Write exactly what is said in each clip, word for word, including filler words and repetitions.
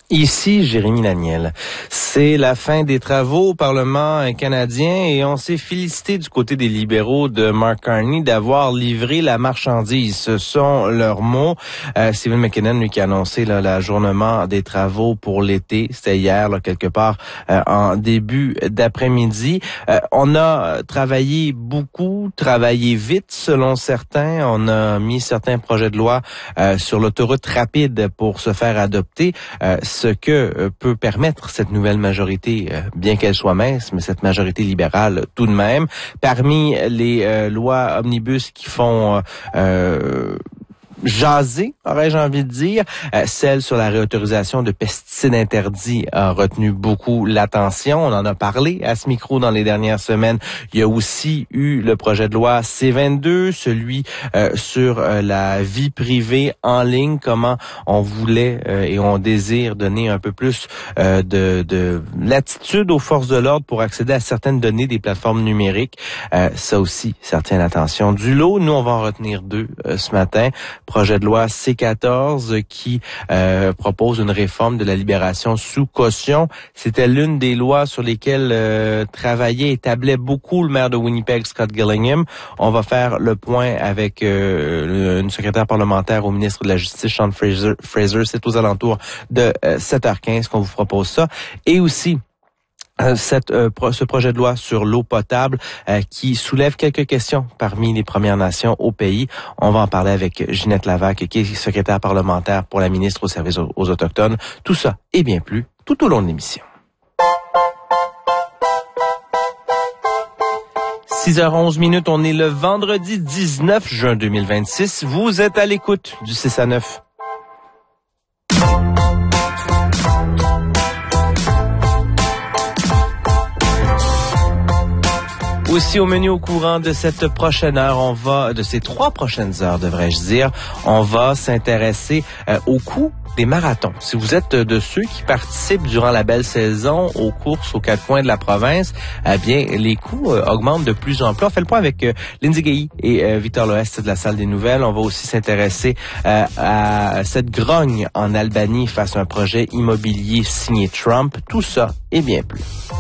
Ici, Jérémy Daniel. C'est la fin des travaux au Parlement canadien et on s'est félicité du côté des libéraux de Mark Carney d'avoir livré la marchandise. Ce sont leurs mots. Euh, Stephen McKinnon, lui, qui a annoncé là, l'ajournement des travaux pour l'été. C'était hier, là, quelque part, euh, en début d'après-midi. Euh, on a travaillé beaucoup, travaillé vite, selon certains. On a mis certains projets de loi euh, sur l'autoroute rapide pour se faire adopter. Euh, ce que euh, peut permettre cette nouvelle majorité, euh, bien qu'elle soit mince, mais cette majorité libérale tout de même. Parmi les euh, lois omnibus qui font euh, jaser, aurais-je envie de dire, euh, celle sur la réautorisation de pesticides interdits a retenu beaucoup l'attention. On en a parlé à ce micro dans les dernières semaines. Il y a aussi eu le projet de loi C vingt-deux, celui euh, sur euh, la vie privée en ligne, comment on voulait euh, et on désire donner un peu plus euh, de, de latitude aux forces de l'ordre pour accéder à certaines données des plateformes numériques. Euh, ça aussi, ça retient l'attention du lot. Nous, on va en retenir deux euh, ce matin. Projet de loi C quatorze qui euh, propose une réforme de la libération sous caution. C'était l'une des lois sur lesquelles euh, travaillait et tablait beaucoup le maire de Winnipeg, Scott Gillingham. On va faire le point avec euh, une secrétaire parlementaire au ministre de la Justice, Sean Fraser. Fraser. C'est aux alentours de euh, sept heures quinze qu'on vous propose ça. Et aussi, Cette, euh, pro, ce projet de loi sur l'eau potable euh, qui soulève quelques questions parmi les Premières Nations au pays. On va en parler avec Ginette Lavac, qui est secrétaire parlementaire pour la ministre au service aux, aux Autochtones. Tout ça et bien plus tout au long de l'émission. six heures onze minutes, on est le vendredi dix-neuf juin deux mille vingt-six. Vous êtes à l'écoute du six à neuf. Aussi au menu au courant de cette prochaine heure, on va, de ces trois prochaines heures, devrais-je dire, on va s'intéresser euh, au coût des marathons. Si vous êtes de ceux qui participent durant la belle saison aux courses aux quatre coins de la province, eh bien, les coûts euh, augmentent de plus en plus. On fait le point avec euh, Lindsay Gailly et euh, Victor Loest de la Salle des Nouvelles. On va aussi s'intéresser euh, à cette grogne en Albanie face à un projet immobilier signé Trump. Tout ça et bien plus.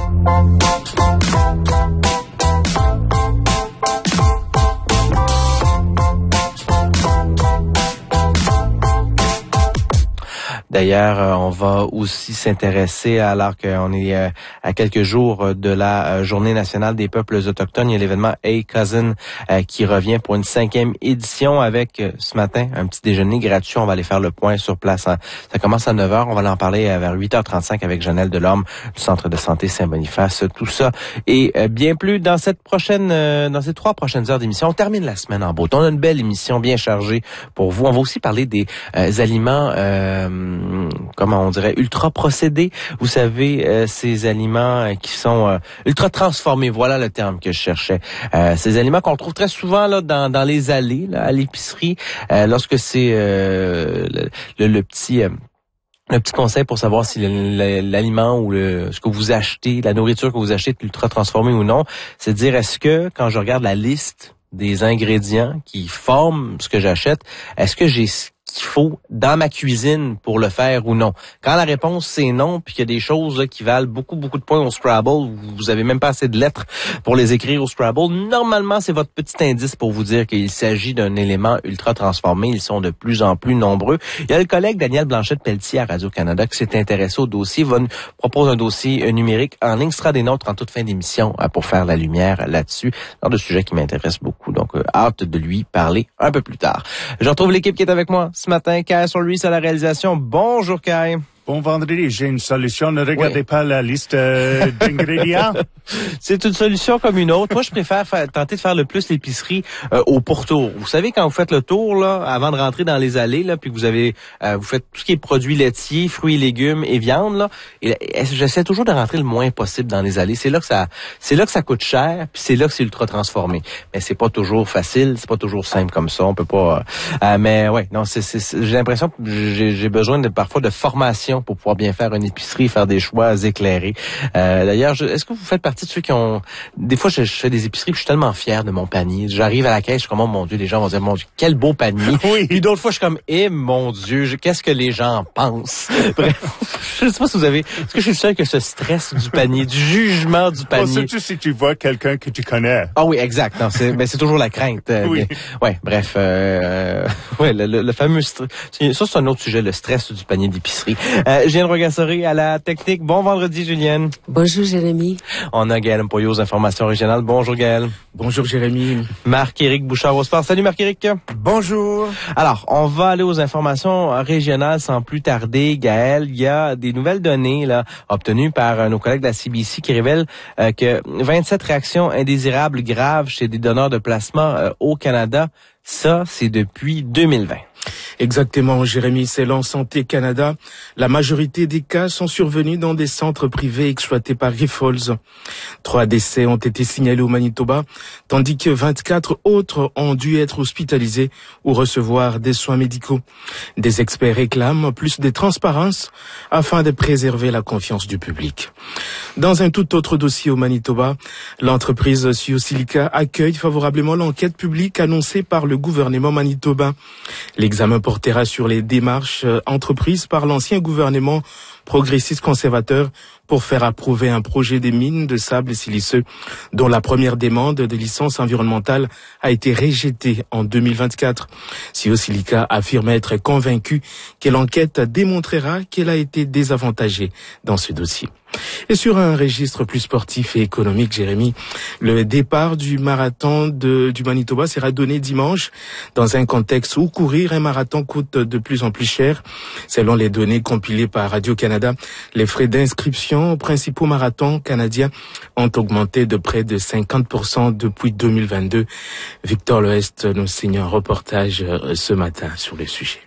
D'ailleurs, on va aussi s'intéresser, alors qu'on est à quelques jours de la Journée nationale des peuples autochtones, il y a l'événement Hey Cousin qui revient pour une cinquième édition avec, ce matin, un petit déjeuner gratuit. On va aller faire le point sur place. Ça commence à neuf heures. On va en parler vers huit heures trente-cinq avec Janelle Delorme du Centre de santé Saint-Boniface. Tout ça et bien plus dans cette prochaine, dans ces trois prochaines heures d'émission. On termine la semaine en beauté. On a une belle émission bien chargée pour vous. On va aussi parler des euh, aliments... Euh, comment on dirait, ultra procédés. Vous savez, euh, ces aliments euh, qui sont euh, ultra transformés, voilà le terme que je cherchais. Euh, ces aliments qu'on trouve très souvent là dans, dans les allées, là, à l'épicerie, euh, lorsque c'est euh, le, le, le petit... Euh, Le petit conseil pour savoir si l'aliment ou le, ce que vous achetez, la nourriture que vous achetez est ultra transformée ou non, c'est de dire, est-ce que quand je regarde la liste des ingrédients qui forment ce que j'achète, est-ce que j'ai ce qu'il faut dans ma cuisine pour le faire ou non? Quand la réponse c'est non, puis qu'il y a des choses là, qui valent beaucoup, beaucoup de points au Scrabble, vous avez même pas assez de lettres pour les écrire au Scrabble, normalement c'est votre petit indice pour vous dire qu'il s'agit d'un élément ultra transformé. Ils sont de plus en plus nombreux. Il y a le collègue Daniel Blanchette-Pelletier à Radio-Canada qui s'est intéressé au dossier, va nous propose un dossier numérique en ligne, sera des nôtres en toute fin d'émission pour faire la lumière là-dessus. C'est un sujet qui m'intéresse beaucoup, donc euh, hâte de lui parler un peu plus tard. Je retrouve l'équipe qui est avec moi ce matin. Kai Solruis à la réalisation. Bonjour Kai. Bon vendredi, j'ai une solution. Ne regardez oui. pas la liste euh, d'ingrédients. C'est une solution comme une autre. Moi, je préfère faire, tenter de faire le plus l'épicerie euh, au pourtour. Vous savez, quand vous faites le tour, là, avant de rentrer dans les allées, là, puis que vous avez, euh, vous faites tout ce qui est produits laitiers, fruits et légumes et viande, là, et, et j'essaie toujours de rentrer le moins possible dans les allées. C'est là que ça, c'est là que ça coûte cher, puis c'est là que c'est ultra transformé. Mais c'est pas toujours facile, c'est pas toujours simple comme ça. On peut pas. Euh, mais ouais, non, c'est, c'est, c'est j'ai l'impression que j'ai, j'ai besoin de parfois de formation réflexion pour pouvoir bien faire une épicerie, faire des choix éclairés. Euh, d'ailleurs, je, est-ce que vous faites partie de ceux qui ont... Des fois, je, je fais des épiceries, puis je suis tellement fier de mon panier. J'arrive à la caisse, je suis comme, oh mon Dieu, les gens vont dire, mon Dieu, quel beau panier. Oui. Puis d'autres fois, je suis comme, eh mon Dieu, je, qu'est-ce que les gens pensent? Bref, je sais pas si vous avez... Est-ce que je suis le seul que ce stress du panier, du jugement du panier? Bon, surtout si tu vois quelqu'un que tu connais. Ah oui, exact. Non, c'est, ben, c'est toujours la crainte. Euh, Oui. mais, ouais, bref, euh, ouais, le, le, le fameux stress. Ça, c'est un autre sujet, le stress du panier d'épicerie. Euh, Julienne Rogasserie à la technique. Bon vendredi, Julienne. Bonjour, Jérémy. On a Gaël Mpoyo aux informations régionales. Bonjour, Gaël. Bonjour, Jérémy. Marc-Éric Bouchard au sport. Salut, Marc-Éric. Bonjour. Alors, on va aller aux informations régionales sans plus tarder. Gaël, il y a des nouvelles données là obtenues par euh, nos collègues de la C B C qui révèlent euh, que vingt-sept réactions indésirables graves chez des donneurs de plasma euh, au Canada. Ça, c'est depuis deux mille vingt. Exactement, Jérémy, selon Santé Canada, la majorité des cas sont survenus dans des centres privés exploités par Grifols. Trois décès ont été signalés au Manitoba, tandis que vingt-quatre autres ont dû être hospitalisés ou recevoir des soins médicaux. Des experts réclament plus de transparence afin de préserver la confiance du public. Dans un tout autre dossier au Manitoba, l'entreprise Siosilica accueille favorablement l'enquête publique annoncée par le gouvernement manitobain. L'examen portera sur les démarches entreprises par l'ancien gouvernement progressiste conservateur pour faire approuver un projet des mines de sable siliceux dont la première demande de licence environnementale a été rejetée en deux mille vingt-quatre. Siosilica affirme être convaincu que l'enquête démontrera qu'elle a été désavantagée dans ce dossier. Et sur un registre plus sportif et économique, Jérémy, le départ du marathon de, du Manitoba sera donné dimanche dans un contexte où courir un marathon coûte de plus en plus cher. Selon les données compilées par Radio-Canada, les frais d'inscription aux principaux marathons canadiens ont augmenté de près de cinquante pour cent depuis deux mille vingt-deux. Victor Loest nous signe un reportage ce matin sur le sujet.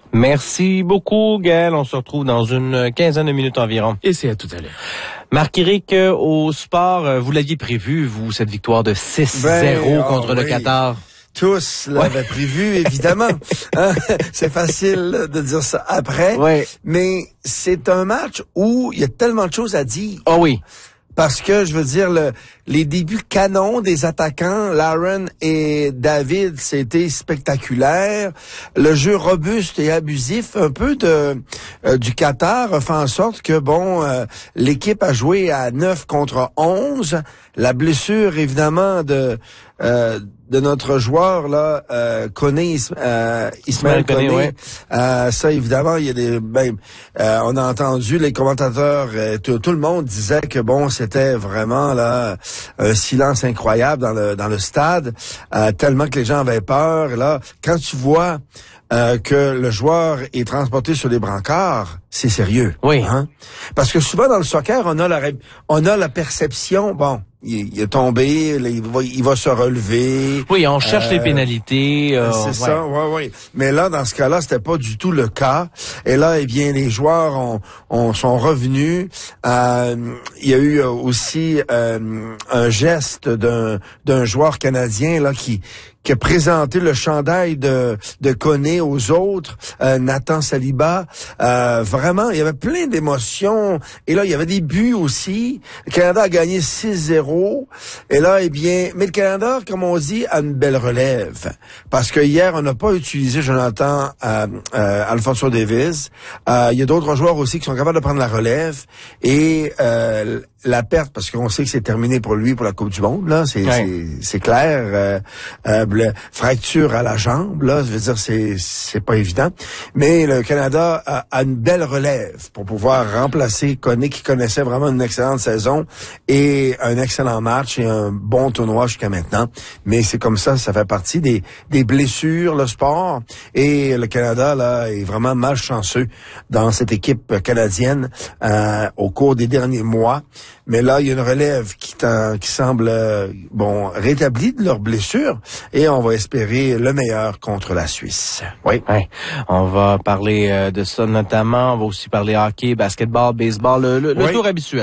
Merci beaucoup, Gaël. On se retrouve dans une quinzaine de minutes environ. Et c'est à tout à l'heure. Marc-Éric, au sport, vous l'aviez prévu, vous, cette victoire de six zéro Ben, contre oh, le oui. Qatar. Tous l'avaient ouais. prévu, évidemment. Hein? C'est facile de dire ça après. Ouais. Mais c'est un match où il y a tellement de choses à dire. Oh oui. Parce que, je veux dire, le, les débuts canons des attaquants, Laron et David, c'était spectaculaire. Le jeu robuste et abusif, un peu de euh, du Qatar, a fait en sorte que, bon, euh, l'équipe a joué à neuf contre onze. La blessure, évidemment, de euh, de notre joueur, là, euh, Koné, euh, Ismaël Koné, ouais. euh, ça, évidemment, il y a des... Ben, euh, on a entendu les commentateurs, euh, tout, tout le monde disait que, bon, c'était vraiment, là, un silence incroyable dans le dans le stade, euh, tellement que les gens avaient peur. Et là, quand tu vois euh, que le joueur est transporté sur les brancards, c'est sérieux. Oui. Hein? Parce que souvent, dans le soccer, on a la, on a la perception, bon... Il, il est tombé, il va, il va se relever. Oui, on cherche euh, les pénalités. Euh, c'est ouais. ça, ouais, ouais. Mais là, dans ce cas-là, c'était pas du tout le cas. Et là, eh bien, les joueurs ont, ont sont revenus. Euh, il y a eu aussi euh, un geste d'un d'un joueur canadien là qui qui a présenté le chandail de de Koné aux autres, euh, Nathan Saliba. Euh, vraiment, il y avait plein d'émotions. Et là, il y avait des buts aussi. Le Canada a gagné six zéro. Et là, eh bien, mais le Canada, comme on dit, a une belle relève. Parce que hier, on n'a pas utilisé Jonathan euh, euh, Alphonso Davies. Euh, il y a d'autres joueurs aussi qui sont capables de prendre la relève. Et euh, la perte, parce qu'on sait que c'est terminé pour lui pour la Coupe du Monde, là, c'est ouais. c'est, c'est clair. Euh, euh, le fracture à la jambe, là, je veux dire, c'est c'est pas évident. Mais le Canada a, a une belle relève pour pouvoir remplacer Koné, qui connaissait vraiment une excellente saison et un excellent match et un bon tournoi jusqu'à maintenant. Mais c'est comme ça, ça fait partie des des blessures, le sport. Et le Canada, là, est vraiment malchanceux dans cette équipe canadienne euh, au cours des derniers mois. Mais là, il y a une relève qui, qui semble, euh, bon, rétablie de leurs blessures et on va espérer le meilleur contre la Suisse. Oui. Ouais. On va parler euh, de ça notamment. On va aussi parler hockey, basketball, baseball, le, le, oui. le tour habituel.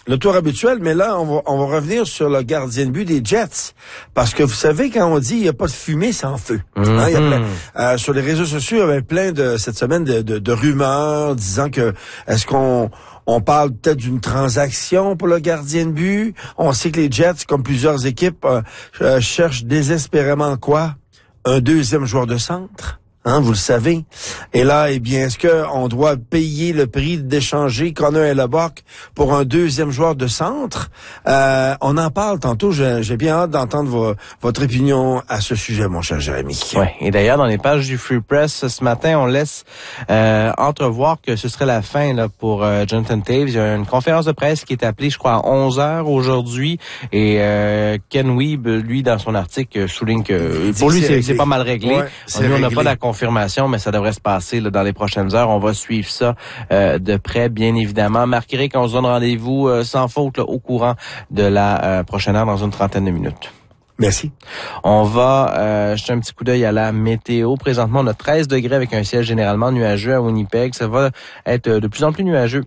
le tour habituel, mais là, on va, on va revenir sur le gardien de but des Jets. Parce que vous savez, quand on dit il n'y a pas de fumée sans feu. Mm-hmm. Hein, il y a plein, euh, sur les réseaux sociaux, il y avait plein de, cette semaine, de, de, de rumeurs disant que, est-ce qu'on, on parle peut-être d'une transaction pour le gardien de but? On sait que les Jets, comme plusieurs équipes, euh, euh, cherchent désespérément quoi? Un deuxième joueur de centre? Hein, vous le savez. Et là, eh bien, est-ce que on doit payer le prix d'échanger Connor Hellebuyck pour un deuxième joueur de centre? Euh, on en parle tantôt. J'ai, j'ai bien hâte d'entendre vo, votre opinion à ce sujet, mon cher Jérémy. Ouais. Et d'ailleurs, dans les pages du Free Press, ce matin, on laisse euh, entrevoir que ce serait la fin là pour euh, Jonathan Toews. Il y a une conférence de presse qui est appelée, je crois, à onze heures aujourd'hui. Et euh, Ken Wiebe, lui, dans son article, souligne que pour lui, c'est, c'est pas mal réglé. Ouais, Nous, on n'a pas la confirmation, mais ça devrait se passer là, dans les prochaines heures. On va suivre ça euh, de près, bien évidemment. Marc Éric, on se donne rendez-vous euh, sans faute là, au courant de la euh, prochaine heure dans une trentaine de minutes. Merci. On va euh, jeter un petit coup d'œil à la météo. Présentement, on a treize degrés avec un ciel généralement nuageux à Winnipeg. Ça va être de plus en plus nuageux.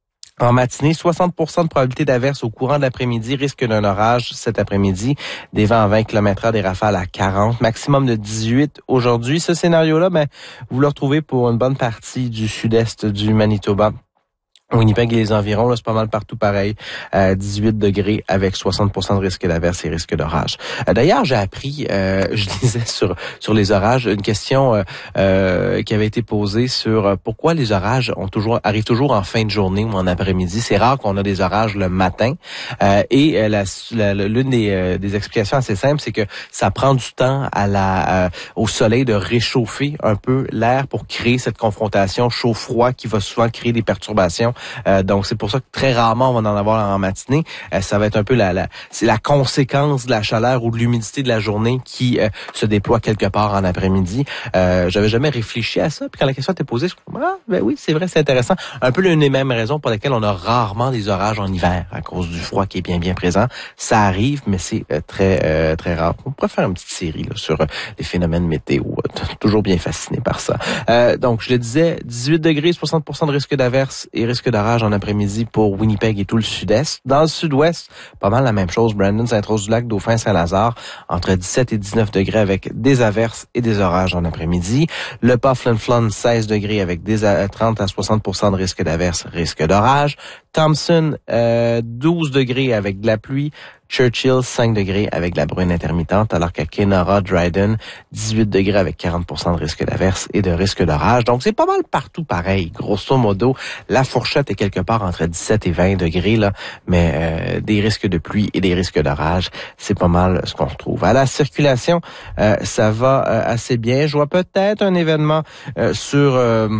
En matinée, soixante pour cent de probabilité d'averse au courant de l'après-midi, risque d'un orage cet après-midi, des vents à vingt kilomètres heure, des rafales à quarante, maximum de dix-huit aujourd'hui. Ce scénario-là, ben, vous le retrouvez pour une bonne partie du sud-est du Manitoba. Winnipeg et les environs, là, c'est pas mal partout pareil. Euh, dix-huit degrés avec soixante pour cent de risque d'averse et risque d'orage. Euh, d'ailleurs, j'ai appris, euh, je lisais sur sur les orages, une question euh, euh, qui avait été posée sur euh, pourquoi les orages ont toujours arrivent toujours en fin de journée ou en après-midi. C'est rare qu'on a des orages le matin. Euh, et euh, la, la, l'une des, euh, des explications assez simples, c'est que ça prend du temps à la euh, au soleil de réchauffer un peu l'air pour créer cette confrontation chaud-froid qui va souvent créer des perturbations. Euh, donc c'est pour ça que très rarement on va en avoir en matinée. Euh, ça va être un peu la, la c'est la conséquence de la chaleur ou de l'humidité de la journée qui euh, se déploie quelque part en après-midi. Euh, j'avais jamais réfléchi à ça. Puis quand la question était posée, je me suis dit, ah ben oui, c'est vrai, c'est intéressant. Un peu l'une des mêmes raisons pour lesquelles on a rarement des orages en hiver à cause du froid qui est bien bien présent. Ça arrive, mais c'est euh, très euh, très rare. On pourrait faire une petite série là, sur euh, les phénomènes météo. Toujours bien fasciné par ça. Euh, donc je le disais, dix-huit degrés, soixante pour cent de risque d'averse et risque d'orage en après-midi pour Winnipeg et tout le sud-est. Dans le sud-ouest, pas mal la même chose. Brandon, Sainte-Rose-du-Lac, Dauphin, Saint-Lazare, entre dix-sept et dix-neuf degrés avec des averses et des orages en après-midi. Le Pas Flin-Flon, seize degrés avec des trente à soixante pour cent de risque d'averse, risque d'orage. Thompson, euh, douze degrés avec de la pluie. Churchill, cinq degrés avec de la bruine intermittente, alors qu'à Kenora, Dryden, dix-huit degrés avec quarante pour cent de risque d'averse et de risque d'orage. Donc, c'est pas mal partout pareil. Grosso modo, la fourchette est quelque part entre dix-sept et vingt degrés, là, mais euh, des risques de pluie et des risques d'orage, c'est pas mal ce qu'on retrouve. À la circulation, euh, ça va euh, assez bien. Je vois peut-être un événement euh, sur... Euh,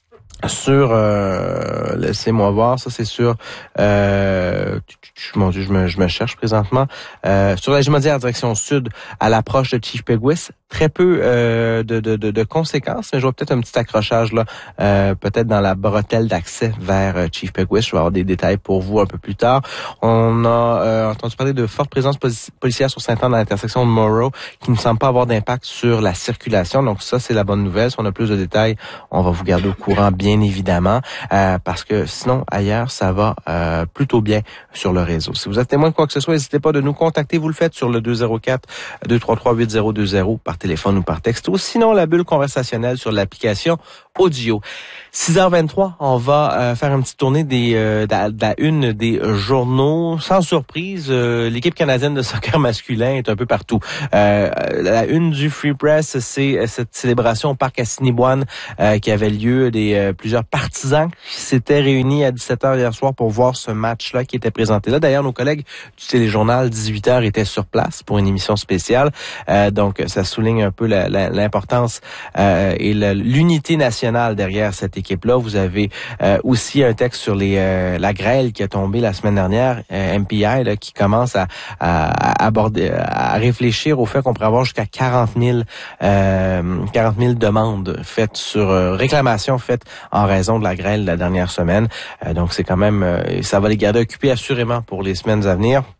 Sur, euh, laissez-moi voir, ça c'est sur, euh, mon Dieu, je me, je me cherche présentement, euh, sur la Jumadière direction sud, à l'approche de Chief Peguis, très peu euh, de, de, de, de conséquences, mais je vois peut-être un petit accrochage là, euh, peut-être dans la bretelle d'accès vers euh, Chief Peguis. Je vais avoir des détails pour vous un peu plus tard. On a euh, entendu parler de forte présence polici- policière sur Saint-Anne dans l'intersection de Morrow, qui ne semble pas avoir d'impact sur la circulation. Donc ça, c'est la bonne nouvelle. Si on a plus de détails, on va vous garder au courant, bien évidemment, euh, parce que sinon, ailleurs, ça va euh, plutôt bien sur le réseau. Si vous êtes témoin de quoi que ce soit, n'hésitez pas de nous contacter. Vous le faites sur le deux zéro quatre, deux trois trois, huit zéro deux zéro par téléphone ou par texto. Sinon, la bulle conversationnelle sur l'application audio. six heures vingt-trois, on va euh, faire une petite tournée des, euh, de, la, de la une des journaux. Sans surprise, euh, l'équipe canadienne de soccer masculin est un peu partout. Euh, la une du Free Press, c'est cette célébration au parc Assiniboine euh, qui avait lieu. Des euh, plusieurs partisans qui s'étaient réunis à dix-sept heures hier soir pour voir ce match-là qui était présenté là. D'ailleurs, nos collègues du téléjournal dix-huit heures étaient sur place pour une émission spéciale. Euh, donc, ça souligne un peu la, la, l'importance euh, et la, l'unité nationale derrière cette équipe-là. Vous avez euh, aussi un texte sur les euh, la grêle qui a tombé la semaine dernière, euh, M P I, là, qui commence à, à, à aborder, à réfléchir au fait qu'on pourrait avoir jusqu'à quarante mille euh, quarante mille demandes faites sur euh, réclamations faites en raison de la grêle de la dernière semaine. Euh, donc c'est quand même, euh, ça va les garder occupés assurément pour les semaines à venir.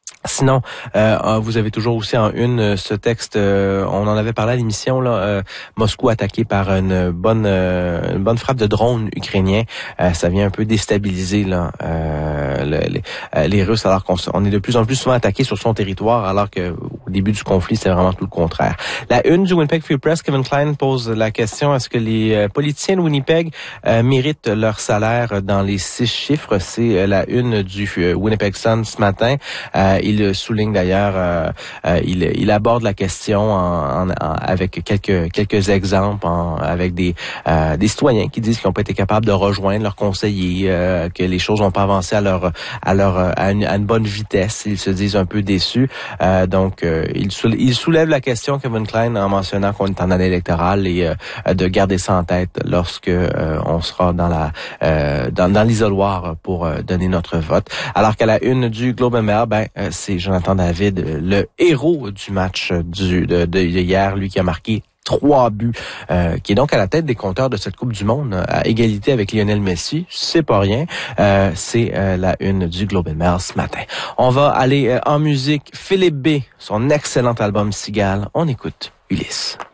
Sinon, euh, vous avez toujours aussi en une ce texte, euh, on en avait parlé à l'émission, là, euh, Moscou attaqué par une bonne euh, une bonne frappe de drone ukrainien. Euh, ça vient un peu déstabiliser là, euh, le, les, euh, les Russes, alors qu'on on est de plus en plus souvent attaqué sur son territoire, alors que au début du conflit, c'est vraiment tout le contraire. La une du Winnipeg Free Press, Kevin Klein pose la question, est-ce que les euh, politiciens de Winnipeg euh, méritent leur salaire dans les six chiffres? C'est euh, la une du euh, Winnipeg Sun ce matin. Euh, Il souligne d'ailleurs, euh, euh, il, il aborde la question en, en, en, avec quelques quelques exemples, en, avec des euh, des citoyens qui disent qu'ils n'ont pas été capables de rejoindre leurs conseillers, euh, que les choses n'ont pas avancé à leur à leur à une, à une bonne vitesse. Ils se disent un peu déçus. Euh, donc, euh, il, soulève, il soulève la question, Kevin Klein, en mentionnant qu'on est en année électorale et euh, de garder ça en tête lorsque euh, on sera dans la euh, dans, dans l'isoloir pour euh, donner notre vote. Alors qu'à la une du Globe and Mail, ben euh, c'est Jonathan David, le héros du match du de, de hier, lui qui a marqué trois buts, euh, qui est donc à la tête des compteurs de cette Coupe du Monde, à égalité avec Lionel Messi. C'est pas rien. Euh, c'est euh, la une du Globe and Mail ce matin. On va aller euh, en musique. Philippe B, son excellent album Cigale. On écoute Ulysse.